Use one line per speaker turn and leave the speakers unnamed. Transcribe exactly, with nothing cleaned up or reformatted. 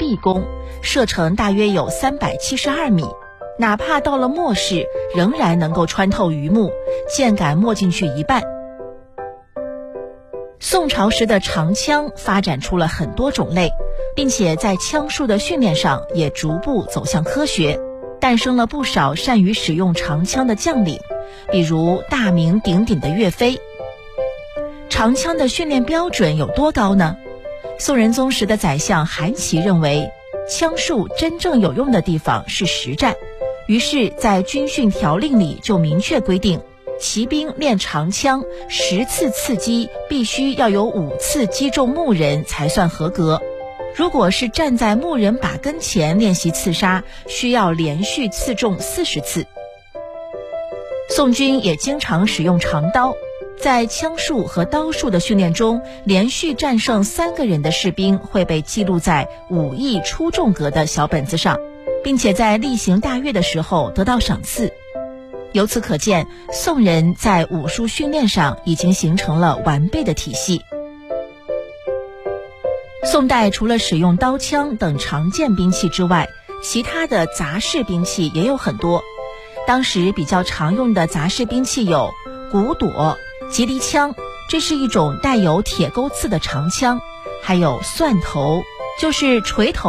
臂弓，射程大约有三百七十二米，哪怕到了末世，仍然能够穿透榆木，箭杆没进去一半。宋朝时的长枪发展出了很多种类，并且在枪术的训练上也逐步走向科学，诞生了不少善于使用长枪的将领，比如大名鼎鼎的岳飞。长枪的训练标准有多高呢？宋仁宗时的宰相韩琦认为，枪术真正有用的地方是实战，于是在军训条令里就明确规定，骑兵练长枪十次刺击必须要有五次击中牧人才算合格，如果是站在牧人把跟前练习刺杀，需要连续刺中四十次。宋军也经常使用长刀，在枪术和刀术的训练中，连续战胜三个人的士兵会被记录在武艺出众格的小本子上，并且在例行大阅的时候得到赏赐。由此可见，宋人在武术训练上已经形成了完备的体系。宋代除了使用刀枪等常见兵器之外，其他的杂式兵器也有很多。当时比较常用的杂式兵器有骨朵、吉藜枪，这是一种带有铁钩刺的长枪，还有蒜头，就是锤头